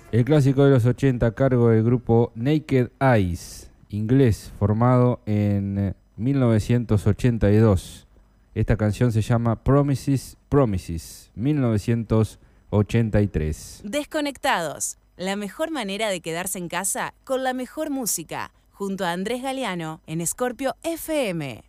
El clásico de los 80 a cargo del grupo Naked Eyes, inglés, formado en 1982. Esta canción se llama Promises, Promises, 1983. Desconectados, la mejor manera de quedarse en casa con la mejor música, junto a Andrés Galeano en Scorpio FM.